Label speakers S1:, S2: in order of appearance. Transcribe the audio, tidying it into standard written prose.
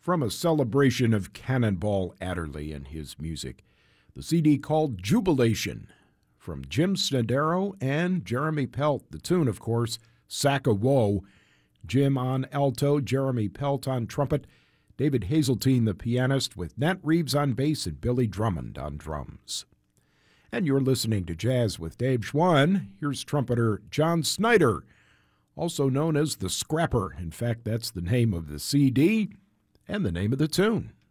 S1: from a celebration of Cannonball Adderley and his music. The CD called Jubilation from Jim Snodero and Jeremy Pelt. The tune, of course, Sack of Woe. Jim on alto, Jeremy Pelt on trumpet, David Hazeltine, the pianist, with Nat Reeves on bass and Billy Drummond on drums. And you're listening to Jazz with Dave Schwann. Here's trumpeter John Snyder, also known as the Scrapper. In fact, that's the name of the CD and the name of the tune.